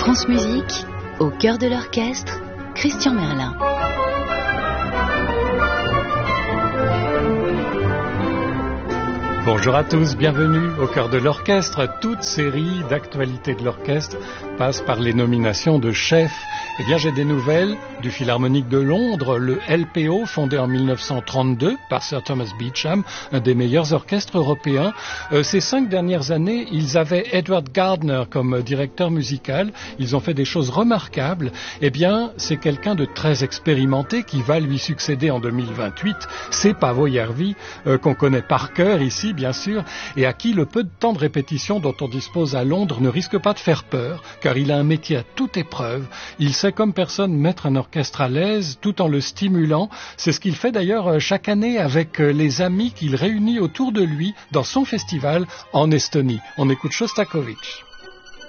France Musique, au cœur de l'orchestre, Christian Merlin. Bonjour à tous, bienvenue au cœur de l'orchestre. Toute série d'actualités de l'orchestre passe par les nominations de chefs. Eh bien, j'ai des nouvelles du Philharmonique de Londres, le LPO, fondé en 1932 par Sir Thomas Beecham, un des meilleurs orchestres européens. Ces 5 dernières années, ils avaient Edward Gardner comme directeur musical. Ils ont fait des choses remarquables. Eh bien, c'est quelqu'un de très expérimenté qui va lui succéder en 2028. C'est Paavo Järvi, qu'on connaît par cœur ici, bien sûr, et à qui le peu de temps de répétition dont on dispose à Londres ne risque pas de faire peur, car il a un métier à toute épreuve. Il sait comme personne mettre un orchestre à l'aise tout en le stimulant. C'est ce qu'il fait d'ailleurs chaque année avec les amis qu'il réunit autour de lui dans son festival en Estonie. On écoute Shostakovich.